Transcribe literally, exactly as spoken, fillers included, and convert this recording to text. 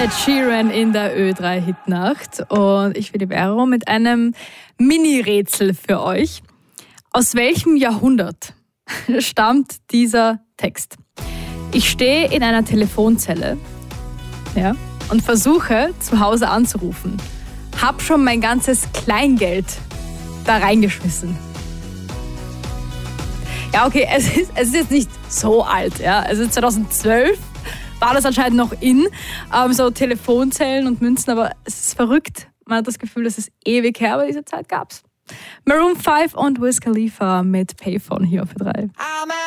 Ed Sheeran in der Ö drei Hitnacht und ich bin die Vero mit einem Mini-Rätsel für euch. Aus welchem Jahrhundert stammt dieser Text? Ich stehe in einer Telefonzelle, ja, und versuche zu Hause anzurufen. Hab schon mein ganzes Kleingeld da reingeschmissen. Ja, okay, es ist, es ist jetzt nicht so alt, ja. Also zweitausendzwölf war das anscheinend noch in, ähm, so Telefonzellen und Münzen, aber es ist verrückt. Man hat das Gefühl, dass es ewig her, aber diese Zeit gab's. Maroon fünf und Wiz Khalifa mit Payphone hier auf Ö drei.